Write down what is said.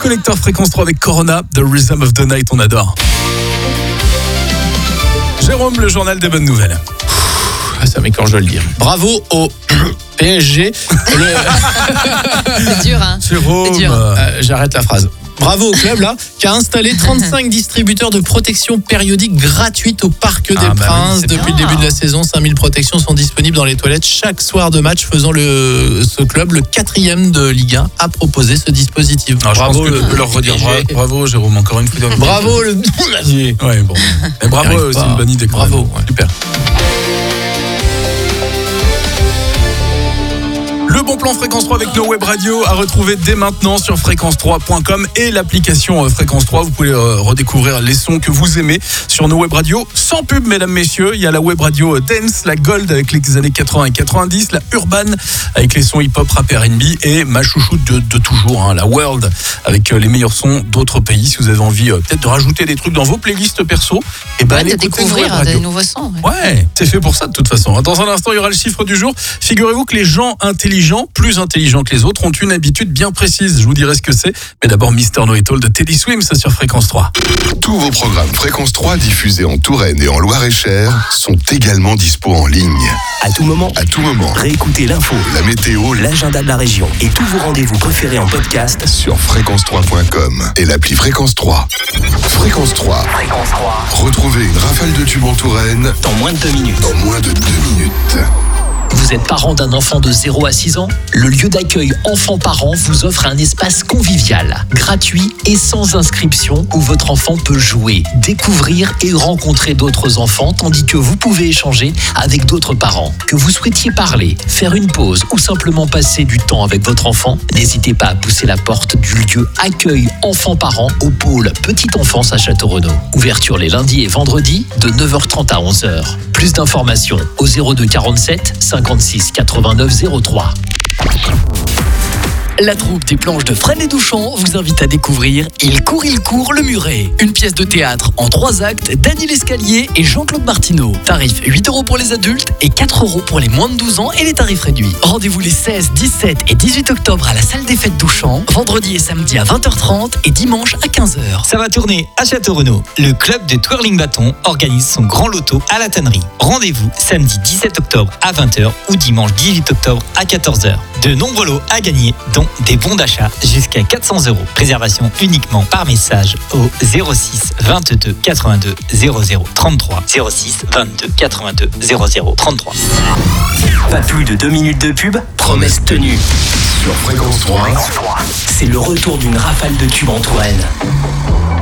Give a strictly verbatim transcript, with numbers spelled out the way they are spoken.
connecteur Fréquence trois avec Corona, The Rhythm of the Night, on adore. Jérôme, le journal des bonnes nouvelles. Ah, ça m'écorche de le dire. Bravo au P S G. Le... C'est dur, hein. Jérôme, C'est dur. Euh, j'arrête la phrase. Bravo au club là, qui a installé trente-cinq distributeurs de protection périodique gratuite au Parc des Ah, bah Princes. oui, c'est Depuis bien. le début de la saison, cinq mille protections sont disponibles dans les toilettes chaque soir de match, faisant le, ce club le quatrième de Ligue un à proposer ce dispositif. Non, je bravo pense que le, je peux leur redire P S G. bra- bravo Jérôme, encore une fois. Bravo le... Ouais, bon. Et bravo, J'arrive c'est pas. une bonne idée. quand Bravo, même. ouais. Super. Le bon plan Fréquence trois avec nos web radios à retrouver dès maintenant sur fréquence trois point com et l'application euh, Fréquence trois. Vous pouvez euh, redécouvrir les sons que vous aimez sur nos web radios sans pub, mesdames, messieurs. Il y a la web radio euh, Dance, la Gold avec les années quatre-vingts et quatre-vingt-dix, la Urban avec les sons hip-hop, rap, R and B et ma chouchoute de, de toujours, hein, la World avec euh, les meilleurs sons d'autres pays. Si vous avez envie euh, peut-être de rajouter des trucs dans vos playlists perso, et ben Ouais, allez de écouter nos web découvrir radios. des nouveaux sons. ouais. Ouais, c'est fait pour ça de toute façon. Dans un instant, il y aura le chiffre du jour. Figurez-vous que les gens intelligents, plus intelligents que les autres, ont une habitude bien précise. Je vous dirai ce que c'est. Mais d'abord, Mister Know-It-All de Teddy Swims sur Fréquence trois. Tous vos programmes Fréquence trois diffusés en Touraine et en Loir-et-Cher sont également dispo en ligne. À tout moment, À tout moment, réécoutez l'info, la météo l'agenda de la région et tous vos rendez-vous préférés en podcast. sur fréquence trois point com et l'appli Fréquence trois. Fréquence trois. Fréquence trois, Retrouvez une rafale de tubes en Touraine dans moins de deux minutes. en moins de deux minutes. Vous êtes parent d'un enfant de zéro à six ans? Le lieu d'accueil enfants-parents vous offre un espace convivial, gratuit et sans inscription où votre enfant peut jouer, découvrir et rencontrer d'autres enfants tandis que vous pouvez échanger avec d'autres parents. Que vous souhaitiez parler, faire une pause ou simplement passer du temps avec votre enfant, n'hésitez pas à pousser la porte du lieu accueil enfants-parents au pôle Petite Enfance à Château-Renaud. Ouverture les lundis et vendredis de neuf heures trente à onze heures. Plus d'informations au zéro deux quarante-sept cinquante-six quatre-vingt-neuf zéro trois. La troupe des planches de Fresnes et Douchan vous invite à découvrir Il court, il court, le muret. Une pièce de théâtre en trois actes d'Annie Lescalier et Jean-Claude Martineau. Tarif huit euros pour les adultes et quatre euros pour les moins de douze ans et les tarifs réduits. Rendez-vous les seize, dix-sept et dix-huit octobre à la salle des fêtes Douchan, vendredi et samedi à vingt heures trente et dimanche à quinze heures. Ça va tourner à Château-Renaud. Le club de twirling bâton organise son grand loto à la tannerie. Rendez-vous samedi dix-sept octobre à vingt heures ou dimanche dix-huit octobre à quatorze heures. De nombreux lots à gagner, dont des bons d'achat jusqu'à quatre cents euros. Réservation uniquement par message au zéro six vingt-deux quatre-vingt-deux zéro zéro trente-trois. zéro six vingt-deux quatre-vingt-deux zéro zéro trente-trois. Pas plus de deux minutes de pub, promesse tenue. Sur Fréquence trois. C'est le retour d'une rafale de tubes en Touraine.